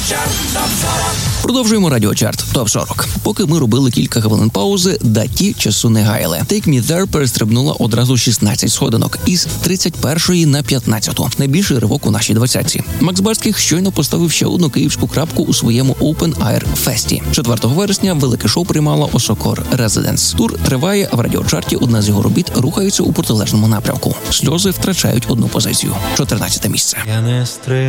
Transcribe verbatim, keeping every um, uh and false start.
Продовжуємо радіочарт топ сорок. Поки ми робили кілька хвилин паузи, даті часу не гаяли. Take Me There перестрибнула одразу шістнадцять сходинок із тридцять першої на п'ятнадцяту. Найбільший ривок у нашій двадцятці. Макс Барських щойно поставив ще одну київську крапку у своєму Open Air Фесті. четвертого вересня велике шоу приймала Осокор Residence. Тур триває, а в радіочарті одна з його робіт рухається у протилежному напрямку. Сльози втрачають одну позицію. чотирнадцяте місце. Я не